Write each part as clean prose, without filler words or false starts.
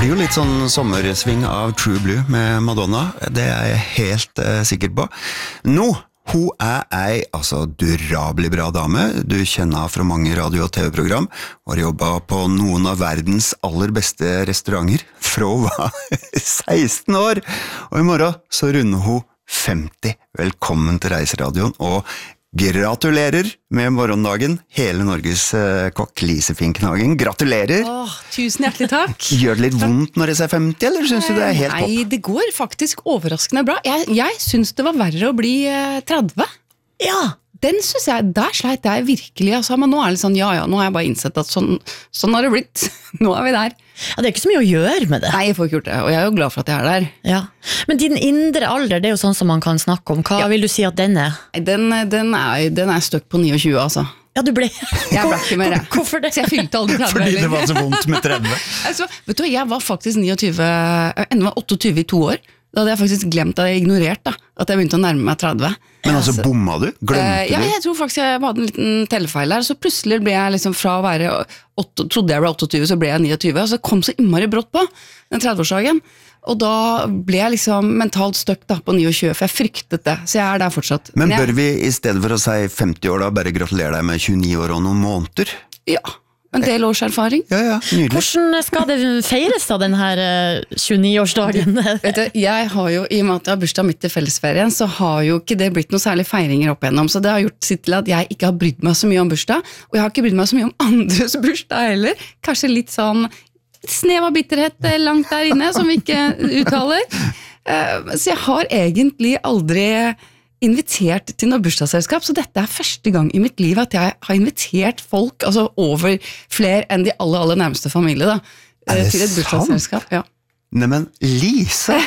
blir jo litt sånn sommersving av True Blue med Madonna, det jeg helt sikker på. Nå, hun ei durabelig bra dame, du kjenner henne fra mange radio- og TV-program, og har jobbet på noen av verdens aller beste restauranter, fra hun var 16 år, og i morgen så runder hun 50. Velkommen til Reiseradioen, og gratulerer med morgendagen, hele Norges kokk Lise Finknagen. Gratulerer! Tusen hjertelig takk. Gjør det litt vondt når jeg ser 50, eller synes du det helt topp? Nei, det går faktisk overraskende bra. Jeg synes det var verre å bli 30. Ja, den synes jeg, der sleit jeg virkelig, men nå det sånn, nå har jeg bare innsett at sånn har det blitt. Nå vi der. Ja, det ikke så mye å gjøre med det. Nei, jeg får ikke gjort det, og jeg jo glad for at jeg der. Ja. Men din indre alder, det jo sånn som man kan snakke om. Hva vil du si at den Den støkk på 29, altså. Ja, du ble... Jeg ble ikke mer. Hvorfor det? Så jeg fylte aldri 30. Fordi det var så vondt med 30. Vet du, jeg var faktisk 29, enda var 28 i 2 år. Da hadde jeg faktisk glemt at jeg ignorert at jeg begynte å nærme meg 30. Men bomma du? Glemte du? Ja, jeg tror faktisk jeg hadde en liten tellefeil der, så plutselig ble jeg liksom fra å være, trodde jeg ble 28, så ble jeg 29, og så kom så innmari brått på den 30-årsdagen, og da ble jeg liksom mentalt støkt på 29, for jeg fryktet det, så jeg der fortsatt. Men bør vi i stedet for å si 50 år da, bare gratulere deg med 29 år og noen måneder? Ja. En del års erfaring. Ja, nydelig. Hvordan skal det feires da, den her 29-årsdagen? Vet du, jeg har jo, i og med at jeg har bursdag midt i fellesferien, så har jo ikke det blitt noe særlig feiringer opp igjennom, så det har gjort sitt til at jeg ikke har brydd meg så mye om bursdag, og jeg har ikke brydd meg så mye om andres bursdag heller. Kanskje litt sånn snev av bitterhet langt der inne, som vi ikke uttaler. Så jeg har egentlig aldri invitert til noe bursdagsselskap, så dette første gang i mitt liv at jeg har invitert folk, over flere enn de aller nærmeste familie da, til et bursdagsselskap. Ja. Neimen, Lise!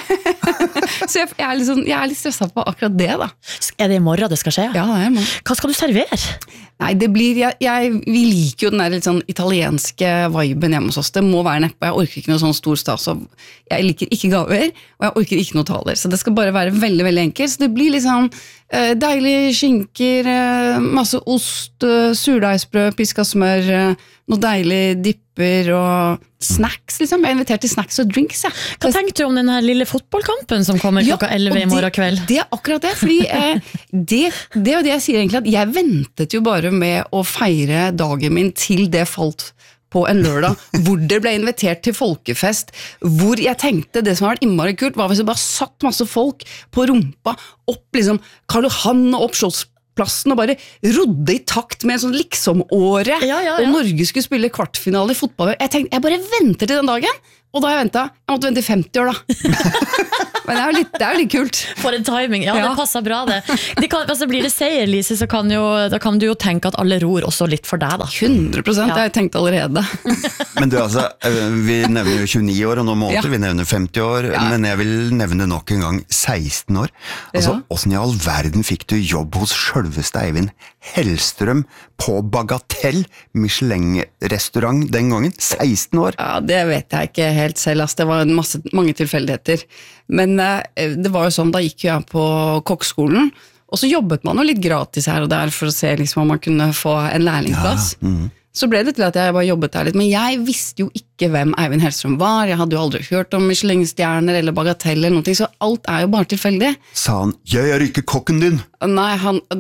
Så jeg litt stresset på akkurat det da. Det i morgen det skal skje? Ja, det i morgen. Hva skal du servere? Nei, det blir, vi liker jo den der litt sånn italienske viben hjemme hos oss. Det må være neppe, jeg orker ikke noe sånn stor stas, og jeg liker ikke gaver, og jeg orker ikke noe taler, så det skal bare være veldig, veldig enkelt. Så det blir liksom deilige skinker, masse ost, surdeigsbrød, pisket smør, noe deilig dipper og snacks, liksom. Jeg er invitert til snacks og drinks, ja. Hva tenkte du om den her lille fotballkampen som kommer klokka 11 i morgen kveld? Det akkurat det, fordi det er jo det jeg sier egentlig, at jeg ventet jo bare med å feire dagen min til det falt på en lørdag, hvor det ble invitert til folkefest, hvor jeg tenkte det som har vært innmari kult, var hvis jeg bare satt masse folk på rumpa, opp liksom Karl Johan og opp Slottsplassen, og bare rodde i takt med en sånn liksom-åre, og Norge skulle spille kvartfinale i fotball. Jeg tenkte, jeg bare venter til den dagen, og da har jeg måtte vente i 50 år da. Men det er jo litt kult. For en timing, ja, det passer bra det. Blir det seier, Lise, så kan du jo tenke at alle ror også litt for deg da. 100%, det har jeg tenkt allerede. Men du, vi nevner jo 29 år og noen måneder, vi nevner 50 år, men jeg vil nevne nok en gang 16 år. Hvordan i all verden fikk du jobb hos selveste Eivind Hellstrøm på Bagatell Michelin-restaurant den gangen? 16 år? Ja, det vet jeg ikke helt selv, det var mange tilfeldigheter. Men det var jo sånn, da gikk jeg på kokkskolen, og så jobbet man jo litt gratis her og der for å se liksom, om man kunne få en lærlingplass. Så ble det til at jeg bare jobbet der litt, men jeg visste jo ikke hvem Eivind Hellstrøm var, jeg hadde jo aldri hørt om Michelin-stjerner eller Bagatell eller noe, så alt jo bare tilfeldig. Sa han, jeg er ikke kokken din? Nei,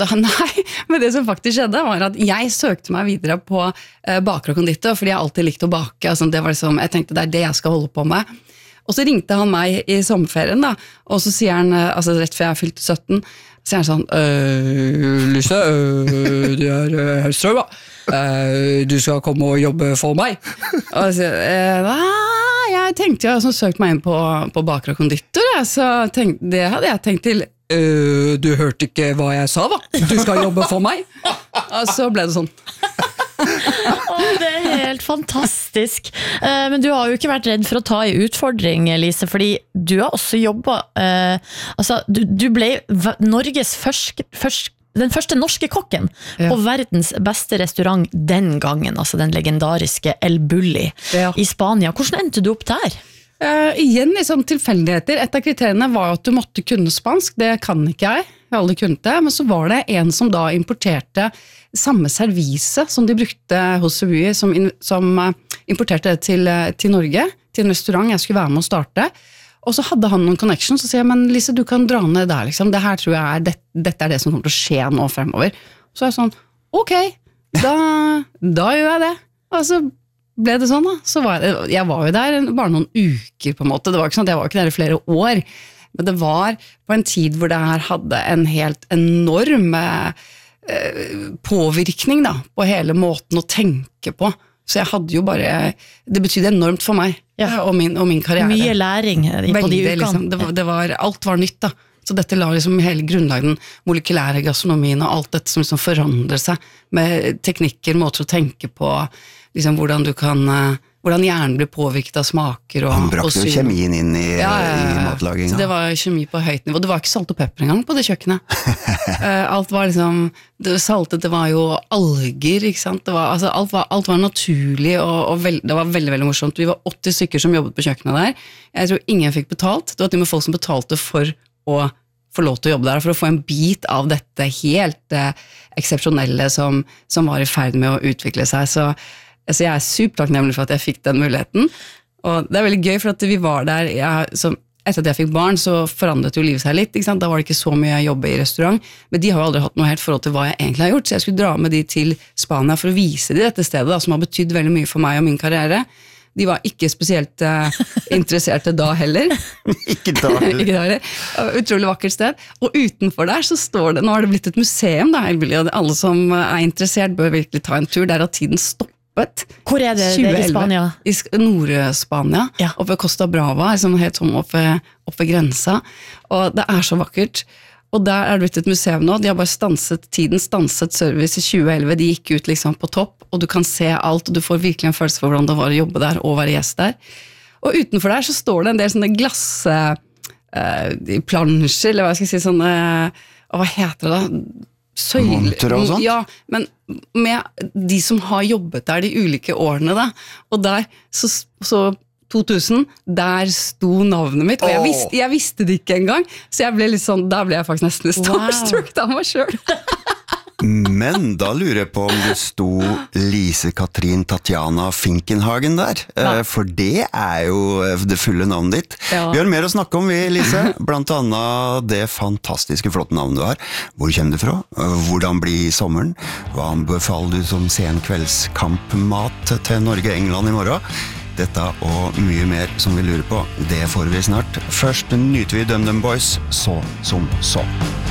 men det som faktisk skjedde var at jeg søkte meg videre på baker og konditor, fordi jeg alltid likte å bake, det var liksom, jeg tenkte det det jeg skal holde på med. Og så ringte han meg i sommerferien da, og så sier han, rett før jeg fylte 17, så sier han sånn, Lise, du Hellstrøm da, du skal komme og jobbe for meg. Og så sier jeg tenkte jeg søkte meg inn på baker og konditor, så det hadde jeg tenkt til, du hørte ikke hva jeg sa da, du skal jobbe for meg. Og så ble det sånn. Det helt fantastisk. Men du har jo ikke vært redd for å ta i utfordring, Lise, fordi du har også jobbet du ble Norges den første norske kokken på verdens beste restaurant den gangen, den legendariske El Bulli i Spania. Hvordan endte du opp der? Igjen i sånne tilfeldigheter. Et av kriteriene var at du måtte kunne spansk, det kan ikke jeg har aldri kunnet det, men så var det en som da importerte samme servise som de brukte hos Subui, som importerte det til Norge, til en restaurant jeg skulle være med å starte, og så hadde han noen connections, så sier jeg, men Lise, du kan dra ned der, liksom. Det her tror jeg dette det som kommer til å skje nå fremover. Så er jeg sånn, ok, da gjør jeg det. Og så ble det sånn da. Så jeg var jo der bare noen uker på en måte. Det var ikke sånn at jeg var ikke der i flere år. Men det var på en tid hvor det her hadde en helt enorm påvirkning da, på hele måten å tenke på. Så jeg hadde jo bare, det betydde enormt for meg og min karriere. Mye læring på de ukene. Liksom, alt var nytt da. Så dette la liksom hele grunnlaget, den molekylære gastronomien og alt dette som liksom forandrer seg med teknikker, måter å tenke på, liksom hvordan hjernen blir påvirket av smaker og, han brakte jo kjemien inn i matlagingen. Så det var kjemi på høyt nivå. Det var ikke salt og pepper engang på det kjøkkenet. Alt var liksom, saltet, det var jo alger, ikke sant? Det var, altså, alt var naturlig, og det var veldig, veldig morsomt. Vi var 80 stykker som jobbet på kjøkkenet der. Jeg tror ingen fikk betalt. Det var til og med folk som betalte for å få lov til å jobbe der, for å få en bit av dette helt eksepsjonelle som var i ferd med å utvikle seg. Så jeg supertakknemlig for at jeg fikk den muligheten, og det veldig gøy for at vi var der, etter at jeg fikk barn så forandret jo livet seg litt, ikke sant? Da var det ikke så mye jeg jobbet i restaurant, men de har jo aldri hatt noe helt forhold til hva jeg egentlig har gjort, så jeg skulle dra med de til Spania for å vise de dette stedet da, som har betydd veldig mye for meg og min karriere. De var ikke spesielt interesserte da heller. Ikke da heller. Utrolig vakkert sted. Og utenfor der så står det, nå har det blitt et museum da, og alle som interessert bør virkelig ta en tur, der har tiden stoppet. Hvor det 2011, i Spania? I Nord-Spania, oppe ved Costa Brava, liksom helt sånn oppe grensa. Og det så vakkert. Og der det blitt et museum nå, de har bare stanset service i 2011, de gikk ut liksom på topp, og du kan se alt, og du får virkelig en følelse for hvordan det var å jobbe der, og være gjest der. Og utenfor der så står det en del sånne glassplansjer, eller hva jeg skal si, sånne, hva heter det da? Monter og sånt? Ja, men med de som har jobbet der de ulike årene da, og der så 2000, der sto navnet mitt, og jeg visste det ikke engang, så jeg ble litt sånn, da ble jeg faktisk nesten starstruck av meg selv. Men da lurer jeg på om det sto Lise Katrin Tatjana Finkenhagen der, for det jo det fulle navnet ditt. Ja. Vi har mer å snakke om, vi, Lise, blant annet det fantastiske flotte navnet du har. Hvor kommer du fra? Hvordan blir sommeren? Hva anbefaler du som sen kveldskampmat til Norge-England i morgen? Dette og mye mer som vi lurer på, det får vi snart. Først nyter vi DumDum Boys, så som så.